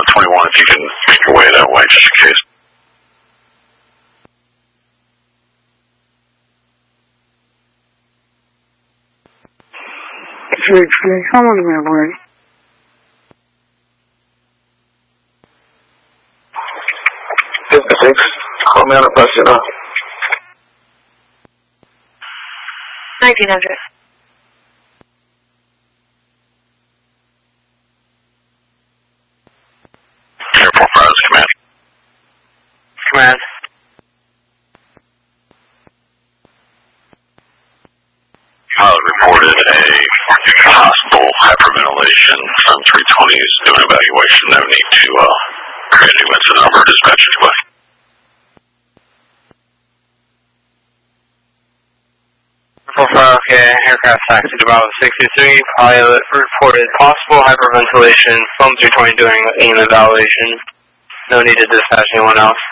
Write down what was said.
321 if you can make your way that way, just in case. How long am I already? Thanks. Call me on the bus, 1900. Airport Pilots Command. Command. Pilot reported a possible hyperventilation. Some 320s doing evaluation. No need to create a new incident number. Dispatch it away. Okay, aircraft taxi to Bravo 63. Pilot reported possible hyperventilation. Some 320 doing an evaluation. No need to dispatch anyone else.